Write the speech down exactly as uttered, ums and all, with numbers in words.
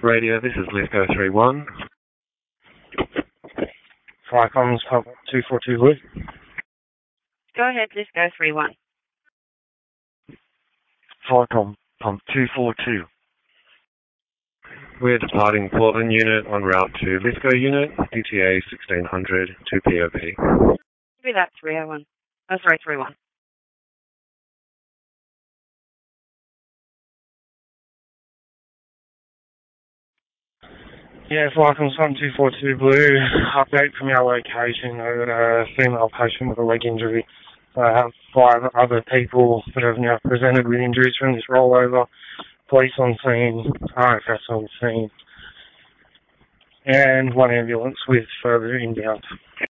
Radio, this is Lithgow three one. Flycoms pump two four two Blue. Go ahead, Lithgow three one. Flycom pump two four two. We're departing Portland unit en route to Lithgow unit, E T A sixteen hundred to P O P. Be that three oh one. Oh, sorry, three one. Yeah, Flycoms pump two four two Blue. Update from our location. I got a female patient with a leg injury. I have five other people that have now presented with injuries from this rollover. Police on scene, R F S on scene, and one ambulance with further inbound.